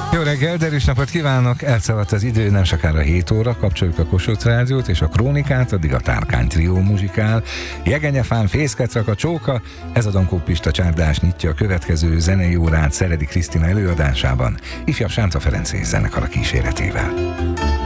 Jó reggel, derűs napot kívánok! Elszaladt az idő, nem sokára 7 óra, kapcsoljuk a Kossuth Rádiót és a Krónikát, addig a Tárkány trió muzsikál. Jegenyefán fészket rak a csóka, ez a Dankó Pista csárdás nyitja a következő zenei órát Szeredi Krisztina előadásában, ifjabb Sánta Ferenc zenekara kíséretével.